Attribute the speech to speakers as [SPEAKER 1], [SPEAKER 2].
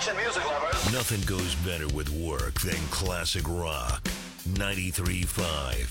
[SPEAKER 1] Attention music lovers.
[SPEAKER 2] Nothing goes better with work than classic rock. 93.5